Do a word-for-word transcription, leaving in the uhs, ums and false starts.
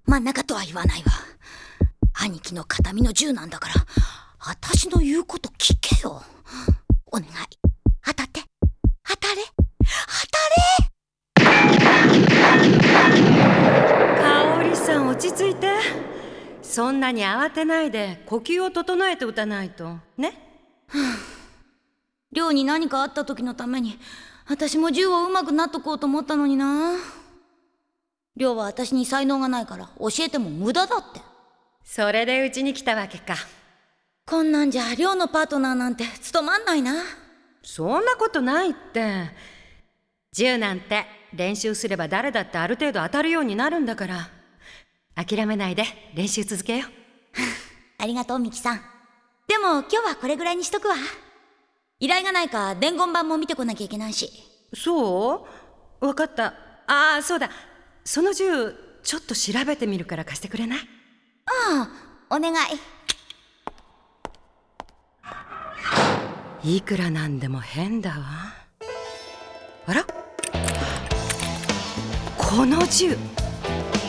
真ん中とは言わないわ。兄貴の形見の銃なんだから、私の言うこと聞けよ。お願い、当たって、当たれ、当たれ。 香織さん、落ち着いて。そんなに慌てないで呼吸を整えて打たないとね。 亮に何かあった時のために私も銃を上手くなっとこうと思ったのにな。亮は私に才能がないから教えても無駄だって。 それでうちに来たわけか。 こんなんじゃ亮のパートナーなんて務まんないな。 そんなことないって。銃なんて練習すれば誰だってある程度当たるようになるんだから。諦めないで練習続けよう。 ありがとうミキさん。でも今日はこれぐらいにしとくわ。依頼がないか伝言板も見てこなきゃいけないし。 そう？わかった。ああ、そうだ。その銃ちょっと調べてみるから貸してくれない？ ああ、お願い。いくらなんでも変だわ。あら？この銃